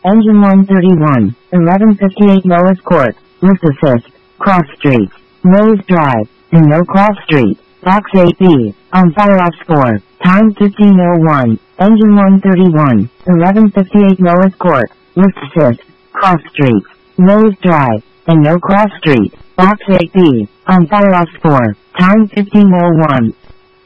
Engine 131, 1158 Lois Court, lift assist, cross street, Rose Drive, and No Cross Street, Box 8B, on fire off 4, time 15:01, Engine 131, 1158 Lois Court, lift assist, cross street, Rose Drive, and No Cross Street, Box 8B, on fire off 4, time 15:01.